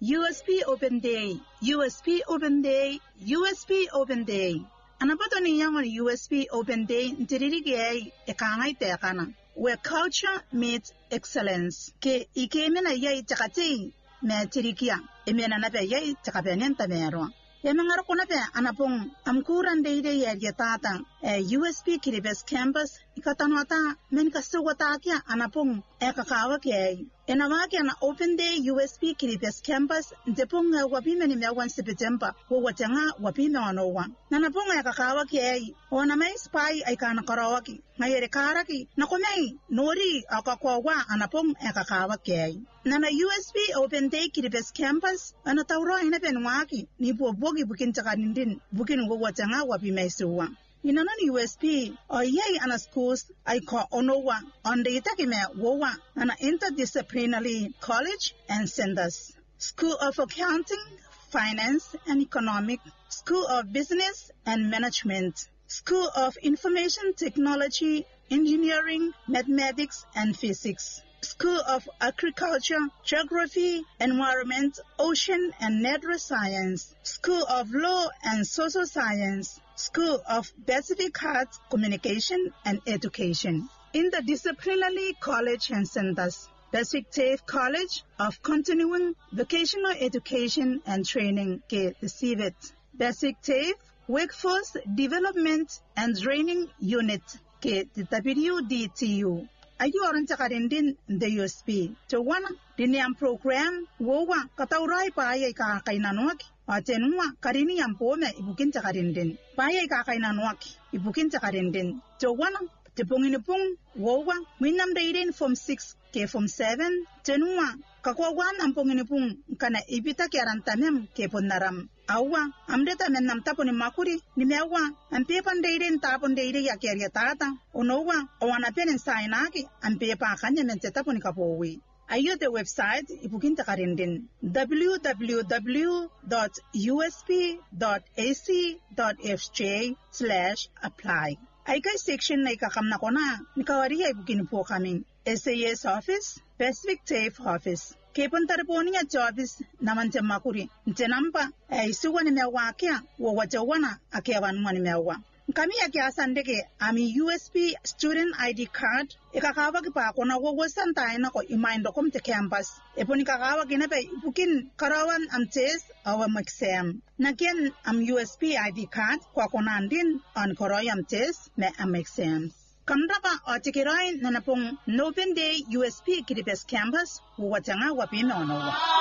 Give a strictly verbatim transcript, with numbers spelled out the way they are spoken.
U S P Open Day, U S P Open Day, U S P Open Day. Anapato niya ng U S P Open Day ntiririgay ekangay tekana where culture meets excellence. Ke ikeme na yay takati me tirikia emena na be yay takapenen tamero. Yamangaro kuna be anapong amkuran deide ya tata e U S P Kiribes campus ikatanwata men kasuwata kya anapong e kakawa ke enawake na Open Day U S P Kiribes campus ndepong wapime ni mewan September wo watanga wapime wanowa nanapong e kakawa ke ona mai spy ay kana karawaki ngayere karaki nakomei nori akakwa anapong e kakawa ke nana U S P Open Day Kiribes campus anatawro ina benwaki ni bobogi bukin takanindin bukin wo watanga wapime suwa Inanon U S P o yay ana schools ay ko onowa on the itakime wowa ana interdisciplinary college and centers. School of Accounting, Finance and Economic, School of Business and Management, School of Information Technology, Engineering, Mathematics and Physics, School of Agriculture, Geography, Environment, Ocean and Natural Science, School of Law and Social Science, School of Pacific Arts, Communication and Education. Interdisciplinary College and Centers, Pacific TAFE College of Continuing Vocational Education and Training, K C V I T, Pacific TAFE Workforce Development and Training Unit, K W D T U. Ayoran takarindin the U S P. To one, diniam program, wowa, kataurai paye ka kainanwaki, atenwa, karini yampome, ibukin takarindin. Paye ka kainanwaki, ibukin takarindin. To one, te punginipung, wowa, winam daidin from six, ke from seven, tenua, kakwawan ang punginipung, kana ibita kiarantamem, ke punaram. Awa, amdeta menam tapo ni makuri, ni mewa, ang pepan deirin tapon deiri ya kiaria tata, onowa, o anapen sa inaki, ang pepa kanya mente tapo ni kapowi. Ayo the website, ipukin takarindin, w w w dot u s p dot a c dot f j slash apply. Ay kay section na ikakam na ko na, ni kawariya ipukin po kaming S A S Office, Pacific TAFE Office. Kepon tarponi ya jobis naman te makuri. Nte nampa, eh suwa ni mewa kia, wawaja wana akewan mwani mewa. Kami ya kia sandeke, ami U S P Student I D Card, ikakawa kipa ako na wawasan tayo na ko imaindo kom te campus. Epo ni kakawa kinape, ipukin karawan am test awa mag-exam. Nagyan am U S P I D Card, kwa konandin an koroyam test me am exams. Kamraba o tikiroy na napong Open Day U S P Kiribes Campus, watanga wapime onowa.